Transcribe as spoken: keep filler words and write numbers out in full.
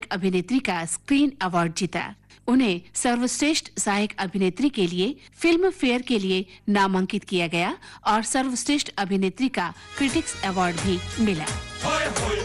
अभिनेत्री का screen award जीता। उन्हें सर्वश्रेष्ठ सहायक अभिनेत्री के लिए फिल्म फेयर के लिए नामांकित किया गया और सर्वश्रेष्ठ अभिनेत्री का क्रिटिक्स अवार्ड भी मिला।